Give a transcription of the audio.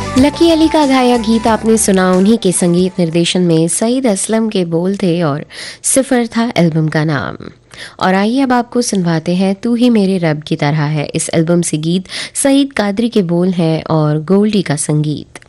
Lucky Ali का गाया गीत आपने सुना। उन्हीं के संगीत निर्देशन में सईद असलम के बोल थे और सिफर था एल्बम का नाम। और आइए अब आपको सुनवाते हैं तू ही मेरे रब की तरह है। इस एल्बम से गीत सईद कादरी के बोल हैं और गोल्डी का संगीत।